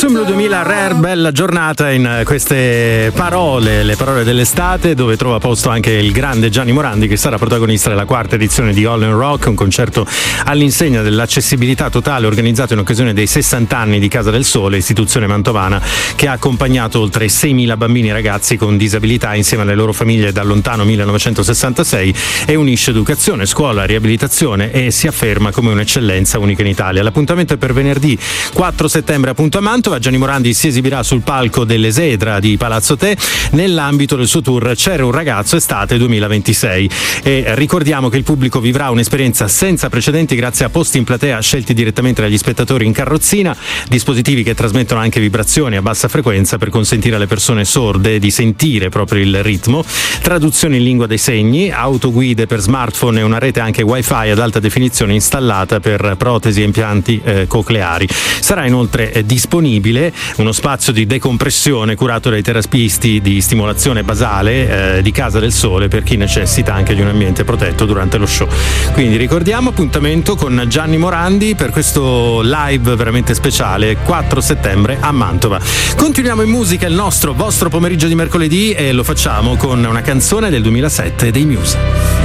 Sumlu 2000 Rare, bella giornata in queste parole, le parole dell'estate, dove trova posto anche il grande Gianni Morandi, che sarà protagonista della quarta edizione di All in Rock, un concerto all'insegna dell'accessibilità totale organizzato in occasione dei 60 anni di Casa del Sole, istituzione mantovana che ha accompagnato oltre 6.000 bambini e ragazzi con disabilità insieme alle loro famiglie dal lontano 1966 e unisce educazione, scuola, riabilitazione e si afferma come un'eccellenza unica in Italia. L'appuntamento è per venerdì 4 settembre appunto a Mantova. Gianni Morandi si esibirà sul palco dell'Esedra di Palazzo Te nell'ambito del suo tour C'era un ragazzo estate 2026 e ricordiamo che il pubblico vivrà un'esperienza senza precedenti grazie a posti in platea scelti direttamente dagli spettatori in carrozzina, dispositivi che trasmettono anche vibrazioni a bassa frequenza per consentire alle persone sorde di sentire proprio il ritmo, traduzione in lingua dei segni, autoguide per smartphone e una rete anche wifi ad alta definizione installata per protesi e impianti cocleari. Sarà inoltre disponibile uno spazio di decompressione curato dai terapisti di stimolazione basale di Casa del Sole per chi necessita anche di un ambiente protetto durante lo show. Quindi ricordiamo appuntamento con Gianni Morandi per questo live veramente speciale 4 settembre a Mantova. Continuiamo in musica il nostro vostro pomeriggio di mercoledì e lo facciamo con una canzone del 2007 dei Muse.